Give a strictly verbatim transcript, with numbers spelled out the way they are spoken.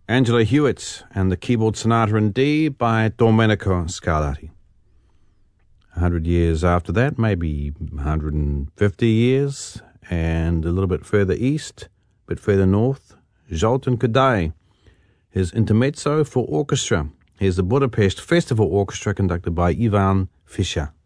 Angela Hewitt and the Keyboard Sonata in D by Domenico Scarlatti. A hundred years after that, maybe one hundred fifty years, and a little bit further east, a bit further north, Zoltan Kodály, his intermezzo for orchestra. Here's the Budapest Festival Orchestra conducted by Ivan Fischer.